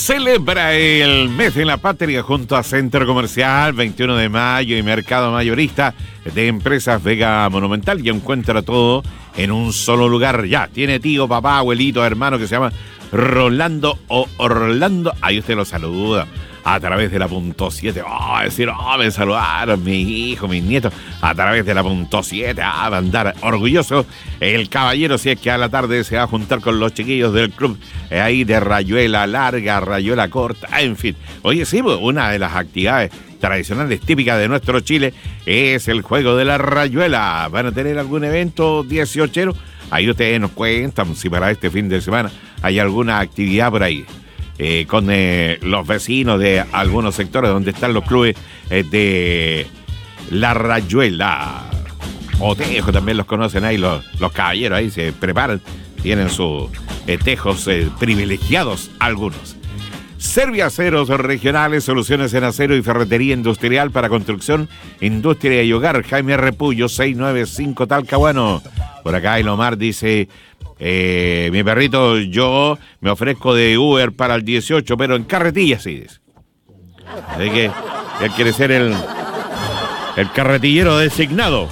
Celebra el mes de la patria junto a Centro Comercial 21 de mayo y Mercado Mayorista de Empresas Vega Monumental, y encuentra todo en un solo lugar. Ya tiene tío, papá, abuelito, hermano que se llama Rolando o Orlando. Ahí usted lo saluda a través de la punto 7. Va a decir, me saludaron mis hijos, mis nietos, a través de la punto 7. Va a andar orgulloso el caballero si es que a la tarde se va a juntar con los chiquillos del club ahí de rayuela larga, rayuela corta, en fin. Oye, sí, una de las actividades tradicionales típicas de nuestro Chile es el juego de la rayuela. ¿Van a tener algún evento 18ero? Ahí ustedes nos cuentan si para este fin de semana hay alguna actividad por ahí. Con los vecinos de algunos sectores donde están los clubes de la rayuela. Otejo también los conocen ahí, los caballeros ahí se preparan, tienen sus tejos privilegiados algunos. Serviaceros regionales, soluciones en acero y ferretería industrial para construcción, industria y hogar. Jaime Repullo, 695 Talcahuano. Por acá Elomar dice: mi perrito, yo me ofrezco de Uber para el 18, pero en carretilla, sí, dice. Así que él quiere ser el carretillero designado.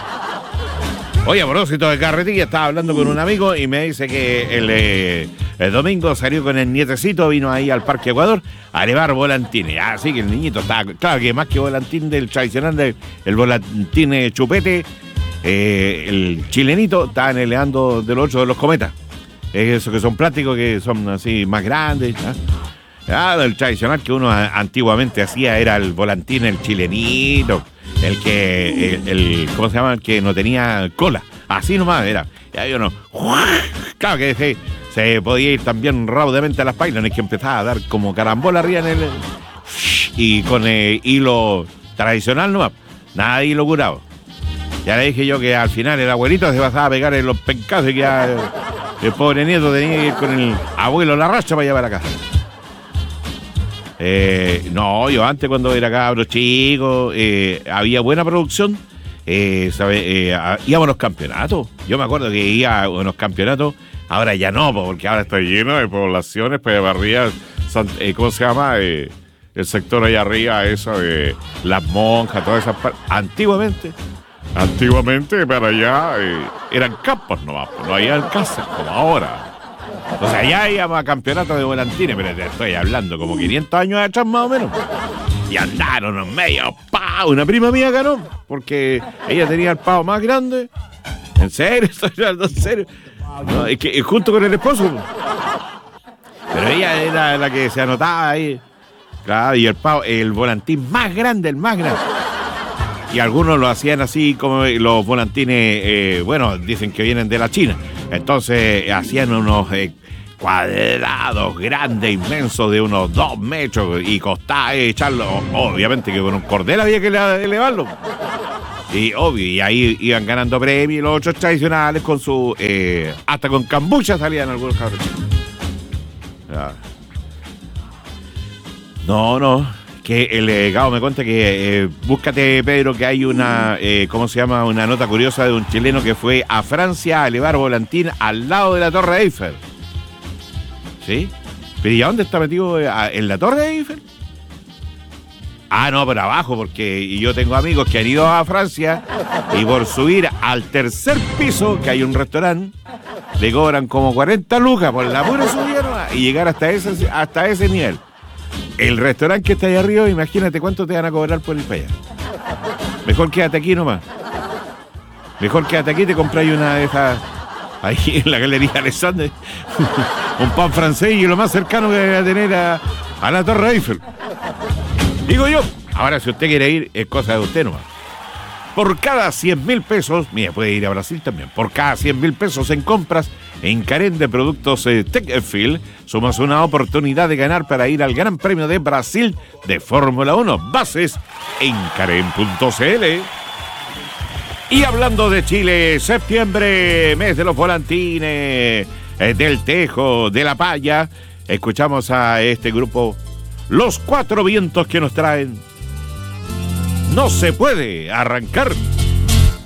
Oye, a propósito de carretilla, estaba hablando con un amigo y me dice que el domingo salió con el nietecito, vino ahí al Parque Ecuador a elevar volantines. Así que el niñito está, claro que más que volantín del tradicional, el volantín chupete, el chilenito, estaban elevando de los 8 de los cometas. Es eso que son plásticos, que son así más grandes. El tradicional que uno antiguamente hacía era el volantín, el chilenito. ¿Cómo se llama? El que no tenía cola. Así nomás era. Y ahí uno, claro que se podía ir también rápidamente a las páginas, que empezaba a dar como carambola arriba y con hilo tradicional nomás. Nada de hilo curado. Ya le dije yo que al final el abuelito se pasaba a pegar en los pencados y que ya el pobre nieto tenía que ir con el abuelo la racha para llevar a casa. No, yo antes cuando era cabro chico, había buena producción, íbamos a los campeonatos. Yo me acuerdo que iba a los campeonatos, ahora ya no, porque ahora está lleno de poblaciones, pues arriba, ¿cómo se llama? El sector allá arriba, eso de Las Monjas, todas esas partes. Antiguamente para allá eran campos nomás, no había casas como ahora. O sea, ya íbamos a campeonatos de volantines, pero te estoy hablando como 500 años atrás más o menos. Y andaron en medio pavo. Una prima mía ganó, porque ella tenía el pavo más grande. ¿En serio? Estoy hablando en serio. No, es que junto con el esposo. Pero ella era la que se anotaba ahí. Claro, y el pavo, el volantín más grande, el más grande. Y algunos lo hacían así como los volantines, dicen que vienen de la China. Entonces hacían unos cuadrados grandes, inmensos, de unos 2 metros, y costaba echarlo. Obviamente que con un cordel había que elevarlo. Y obvio, y ahí iban ganando premios, los otros tradicionales con su... hasta con cambucha salían algunos cabros. No. Que el Gao me cuenta que búscate, Pedro, que hay una, una nota curiosa de un chileno que fue a Francia a elevar volantín al lado de la Torre Eiffel. ¿Sí? ¿Pero y a dónde está metido? ¿En la Torre Eiffel? No, pero abajo, porque yo tengo amigos que han ido a Francia y por subir al 3er piso, que hay un restaurante, le cobran como 40 lucas por la pura subida y llegar hasta ese nivel. El restaurante que está ahí arriba, imagínate cuánto te van a cobrar por ir para allá. Mejor quédate aquí nomás. Mejor quédate aquí y te compráis una de esas ahí en la Galería Alexandre. Un pan francés y lo más cercano que voy a tener a la Torre Eiffel. Digo yo. Ahora, si usted quiere ir, es cosa de usted nomás. Por cada 100.000 pesos, mira, puede ir a Brasil también. Por cada 100.000 pesos en compras en Carén de productos Techfield, sumas una oportunidad de ganar para ir al Gran Premio de Brasil de Fórmula 1. Bases en Carén.cl. Y hablando de Chile, septiembre, mes de los volantines, del tejo, de la paya, escuchamos a este grupo, Los Cuatro Vientos, que nos traen No se puede arrancar.